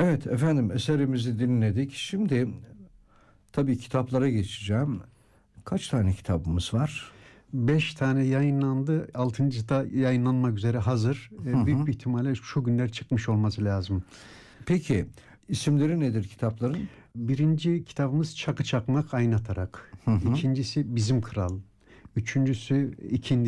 Evet efendim, eserimizi dinledik. Şimdi tabii kitaplara geçeceğim. Kaç tane kitabımız var? 5 tane yayınlandı. 6. da yayınlanmak üzere hazır. Hı Büyük hı. bir ihtimalle şu günler çıkmış olması lazım. Peki isimleri nedir kitapların? Birinci kitabımız Çakı Çakmak Aynatarak. Hı hı. İkincisi Bizim Kral. Üçüncüsü İkindi